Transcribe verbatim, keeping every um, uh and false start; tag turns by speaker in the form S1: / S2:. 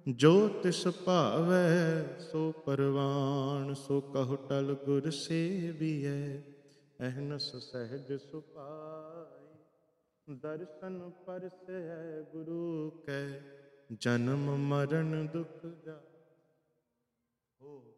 S1: ਜੋ ਤਿਸ ਭਾਵੈ ਸੋ ਪਰਵਾਣ, ਸੋ ਕਹੁ ਟਲ ਗੁਰ ਸੇਵੀਐ। ਅਹਨਸ ਸਹਿਜ ਸੁਭਾਈ, ਦਰਸ਼ਨ ਪਰਸੈ ਗੁਰੂ ਕੈ। ਜਨਮ ਮਰਨ ਦੁਖ ਜਾ ਹੋ